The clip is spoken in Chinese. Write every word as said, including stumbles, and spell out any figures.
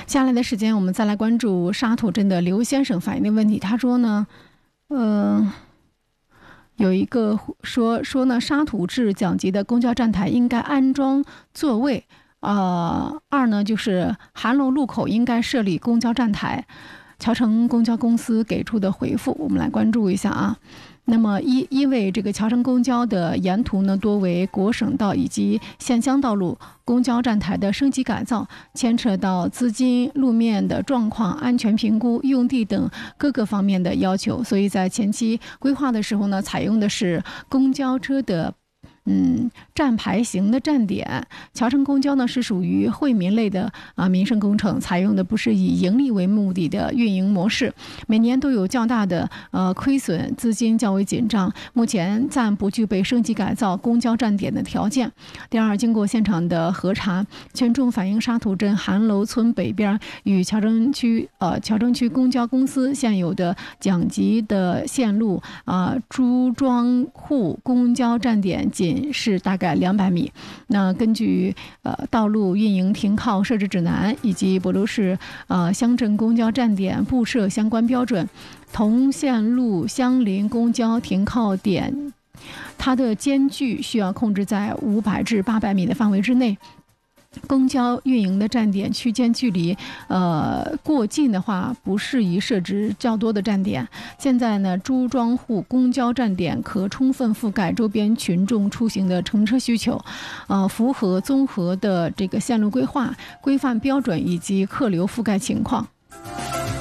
下来的时间，我们再来关注沙土镇的刘先生反映的问题。他说呢，呃，有一个说说呢，沙土至甲级的公交站台应该安装座位。呃，二呢就是韩楼路口应该设立公交站台。侨城公交公司给出的回复，我们来关注一下啊。那么一因为这个侨城公交的沿途呢多为国省道以及县乡道路，公交站台的升级改造牵扯到资金、路面的状况、安全评估、用地等各个方面的要求，所以在前期规划的时候呢，采用的是公交车的嗯，站牌型的站点。侨城公交呢是属于惠民类的啊民生工程，采用的不是以盈利为目的的运营模式，每年都有较大的呃亏损，资金较为紧张，目前暂不具备升级改造公交站点的条件。第二，经过现场的核查，群众反映沙土镇韩楼村北边与侨城区呃侨城区公交公司现有的甲级的线路啊、呃、朱庄户公交站点仅是大概两百米。那根据呃道路运营停靠设置指南以及博州市呃乡镇公交站点布设相关标准，同线路相邻公交停靠点，它的间距需要控制在五百至八百米的范围之内。公交运营的站点区间距离呃过近的话，不适宜设置较多的站点。现在呢，朱庄户公交站点可充分覆盖周边群众出行的乘车需求，呃，符合综合的这个线路规划规范标准以及客流覆盖情况。